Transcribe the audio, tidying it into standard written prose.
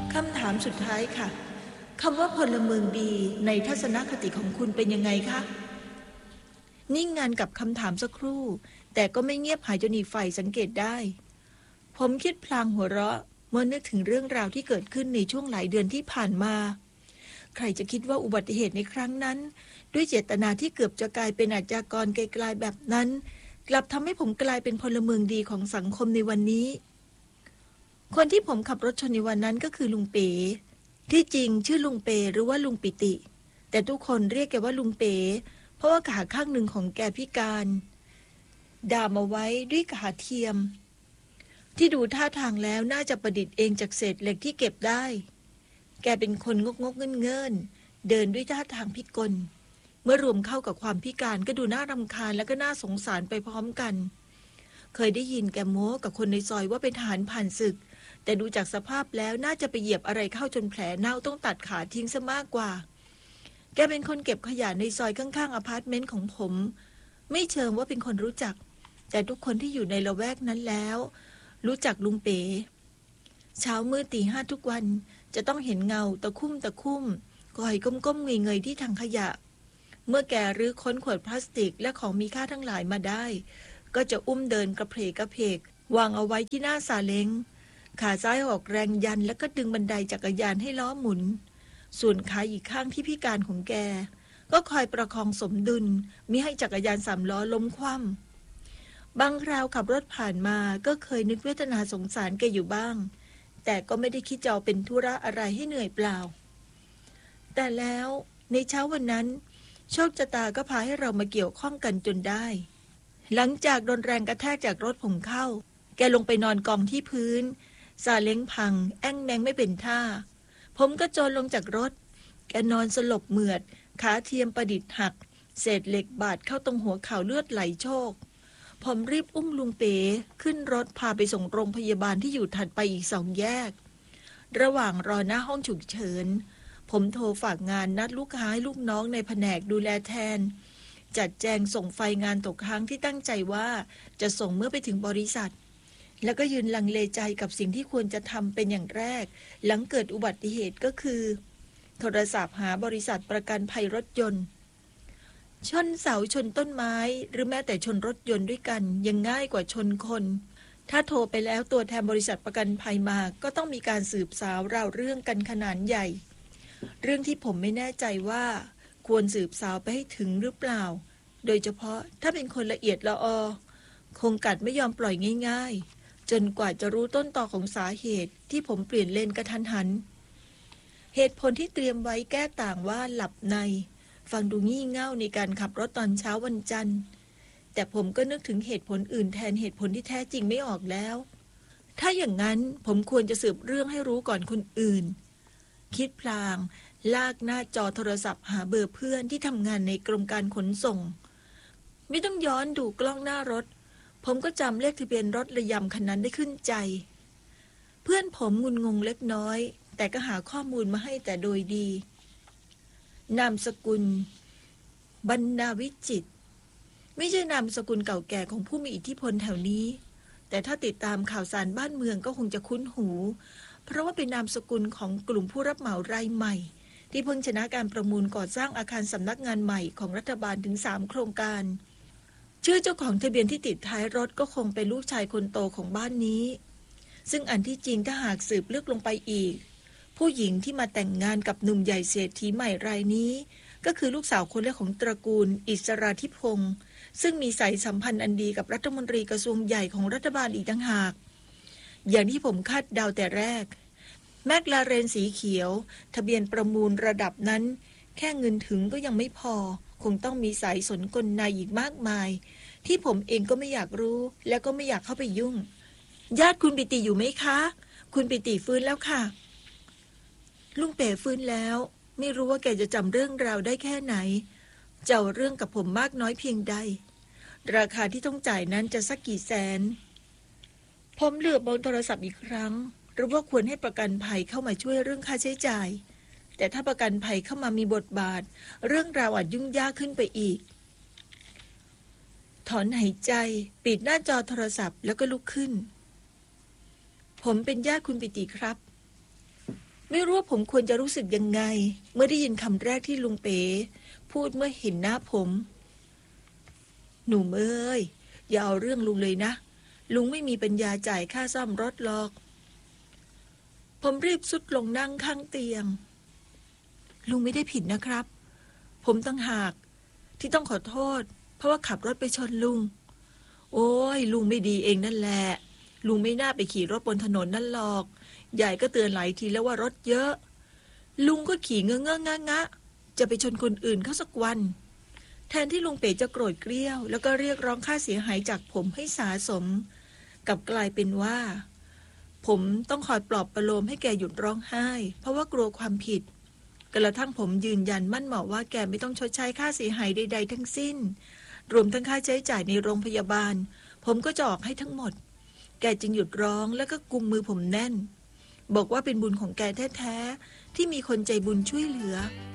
คำถามสุดท้ายค่ะคำว่าพลเมืองดีในทัศนคติของคุณเป็นยังไงคะนิ่งงานกับคำถามสักครู่แต่ก็ไม่เงียบหายจนอีกฝ่ายสังเกตได้ผมคิดพลางหัวเราะเมื่อนึกถึงเรื่องราวที่เกิดขึ้นในช่วงหลายเดือนที่ผ่านมาใครจะคิดว่าอุบัติเหตุในครั้งนั้นด้วยเจตนาที่เกือบจะกลายเป็นอาชญากรไกลๆแบบนั้นกลับทำให้ผมกลายเป็นพลเมืองดีของสังคมในวันนี้คนที่ผมขับรถชนในวันนั้นก็คือลุงเป๋ที่จริงชื่อลุงเป๋หรือว่าลุงปิติแต่ทุกคนเรียกแกว่าลุงเป๋เพราะว่าขาข้างหนึ่งของแกพิการดามเอาไว้ด้วยขาเทียมที่ดูท่าทางแล้วน่าจะประดิษฐ์เองจากเศษเหล็กที่เก็บได้แกเป็นคนงกๆเงินๆเดินด้วยท่าทางพิกลเมื่อรวมเข้ากับความพิการก็ดูน่ารำคาญและก็น่าสงสารไปพร้อมกันเคยได้ยินแกโม้กับคนในซอยว่าเป็นทหารผ่านศึกแต่ดูจากสภาพแล้วน่าจะไปเหยียบอะไรเข้าจนแผลเน่าต้องตัดขาทิ้งซะมากกว่าแกเป็นคนเก็บขยะในซอยข้างๆอพาร์ตเมนต์ของผมไม่เชิงว่าเป็นคนรู้จักแต่ทุกคนที่อยู่ในละแวกนั้นแล้วรู้จักลุงเป๋เช้ามืดตี 5ทุกวันจะต้องเห็นเงาตะคุ่มคอยก้มๆเงยๆที่ถังขยะเมื่อแกรื้อค้นขวดพลาสติกและของมีค่าทั้งหลายมาได้ก็จะอุ้มเดินกระเพกวางเอาไว้ที่หน้าซาเล้งขาซ้ายออกแรงยันแล้วก็ดึงบันไดจักรยานให้ล้อหมุนส่วนขาอีกข้างที่พิการของแกก็คอยประคองสมดุลมิให้จักรยาน3 ล้อล้มคว่ำบางคราวขับรถผ่านมาก็เคยนึกเวทนาสงสารแกอยู่บ้างแต่ก็ไม่ได้คิดจะเอาเป็นธุระอะไรให้เหนื่อยเปล่าแต่แล้วในเช้าวันนั้นโชคชะตาก็พาให้เรามาเกี่ยวข้องกันจนได้หลังจากโดนแรงกระแทกจากรถผมเข้าแกลงไปนอนกองที่พื้นซาเล้งพังแอ้งแมงไม่เป็นท่าผมก็โจรลงจากรถแกนอนสลบเหมือดขาเทียมประดิษฐ์หักเศษเหล็กบาดเข้าตรงหัวเข่าเลือดไหลโชกผมรีบอุ้มลุงเป๋ขึ้นรถพาไปส่งโรงพยาบาลที่อยู่ถัดไปอีก2 แยกระหว่างรอหน้าห้องฉุกเฉินผมโทรฝากงานนัดลูกค้าให้ลูกน้องในแผนกดูแลแทนจัดแจงส่งไฟงานตกค้างที่ตั้งใจว่าจะส่งเมื่อไปถึงบริษัทแล้วก็ยืนลังเลใจกับสิ่งที่ควรจะทำเป็นอย่างแรกหลังเกิดอุบัติเหตุก็คือโทรศัพท์หาบริษัทประกันภัยรถยนต์ชนเสาชนต้นไม้หรือแม้แต่ชนรถยนต์ด้วยกันยังง่ายกว่าชนคนถ้าโทรไปแล้วตัวแทนบริษัทประกันภัยมาก็ต้องมีการสืบสาวราวเรื่องกันขนาดใหญ่เรื่องที่ผมไม่แน่ใจว่าควรสืบสาวไปให้ถึงหรือเปล่าโดยเฉพาะถ้าเป็นคนละเอียดละออคงกัดไม่ยอมปล่อยง่ายๆจนกว่าจะรู้ต้นตอของสาเหตุที่ผมเปลี่ยนเลนกระทันหันเหตุผลที่เตรียมไว้แก้ต่างว่าหลับในฟังดูงี่เง่าในการขับรถตอนเช้าวันจันทร์แต่ผมก็นึกถึงเหตุผลอื่นแทนเหตุผลที่แท้จริงไม่ออกแล้วถ้าอย่างนั้นผมควรจะสืบเรื่องให้รู้ก่อนคนอื่นคิดพลางลากหน้าจอโทรศัพท์หาเบอร์เพื่อนที่ทำงานในกรมการขนส่งไม่ต้องย้อนดูกล้องหน้ารถผมก็จำเลขทะเบียนรถระยำคันนั้นได้ขึ้นใจเพื่อนผมงุนงงเล็กน้อยแต่ก็หาข้อมูลมาให้แต่โดยดีนามสกุลบรรณาวิจิตรไม่ใช่นามสกุลเก่าแก่ของผู้มีอิทธิพลแถวนี้แต่ถ้าติดตามข่าวสารบ้านเมืองก็คงจะคุ้นหูเพราะว่าเป็นนามสกุลของกลุ่มผู้รับเหมารายใหม่ที่เพิ่งชนะการประมูลก่อสร้างอาคารสำนักงานใหม่ของรัฐบาลถึง3 โครงการชื่อเจ้าของทะเบียนที่ติดท้ายรถก็คงเป็นลูกชายคนโตของบ้านนี้ซึ่งอันที่จริงถ้าหากสืบลึกลงไปอีกผู้หญิงที่มาแต่งงานกับหนุ่มใหญ่เศรษฐีใหม่รายนี้ก็คือลูกสาวคนแรกของตระกูลอิสราธิพงศ์ซึ่งมีสายสัมพันธ์อันดีกับรัฐมนตรีกระทรวงใหญ่ของรัฐบาลอีกต่างหากอย่างที่ผมคาดเดาแต่แรกแมคลาเรนสีเขียวทะเบียนประมูลระดับนั้นแค่เงินถึงก็ยังไม่พอคงต้องมีสายสนกลในอีกมากมายที่ผมเองก็ไม่อยากรู้และก็ไม่อยากเข้าไปยุ่งญาติคุณปิติอยู่ไหมคะคุณปิติฟื้นแล้วค่ะลุงเป๋ฟื้นแล้วไม่รู้ว่าแกจะจำเรื่องราวได้แค่ไหนจะเอาเรื่องกับผมมากน้อยเพียงใดราคาที่ต้องจ่ายนั้นจะสักกี่แสนผมเหลือบมองโทรศัพท์อีกครั้งหรือว่าควรให้ประกันภัยเข้ามาช่วยเรื่องค่าใช้จ่ายแต่ถ้าประกันภัยเข้ามามีบทบาทเรื่องราวอาจยุ่งยากขึ้นไปอีกถอนหายใจปิดหน้าจอโทรศัพท์แล้วก็ลุกขึ้นผมเป็นญาติคุณปิติครับไม่รู้ว่าผมควรจะรู้สึกยังไงเมื่อได้ยินคำแรกที่ลุงเป๋พูดเมื่อเห็นหน้าผมหนุ่มเอ้ยอย่าเอาเรื่องลุงเลยนะลุงไม่มีปัญญาจ่ายค่าซ่อมรถหรอกผมรีบทรุดลงนั่งข้างเตียงลุงไม่ได้ผิดนะครับผมต่างหากที่ต้องขอโทษเพราะว่าขับรถไปชนลุงโอ้ยลุงไม่ดีเองนั่นแหละลุงไม่น่าไปขี่รถบนถนนนั่นหรอกยายก็เตือนหลายทีแล้วว่ารถเยอะลุงก็ขี่เงอะงะจะไปชนคนอื่นเขาสักวันแทนที่ลุงเป๋จะโกรธเกรี้ยวแล้วก็เรียกร้องค่าเสียหายจากผมให้สาสมกลับกลายเป็นว่าผมต้องคอยปลอบประโลมให้แกหยุดร้องไห้เพราะว่ากลัวความผิดกระทั่งผมยืนยันมั่นเหมาะว่าแกไม่ต้องชดใช้ค่าเสียหายใดๆทั้งสิ้นรวมทั้งค่าใช้จ่ายในโรงพยาบาลผมก็จะออกให้ทั้งหมดแกจึงหยุดร้องแล้วก็กุมมือผมแน่นบอกว่าเป็นบุญของแกแท้ๆที่มีคนใจบุญช่วยเหลือ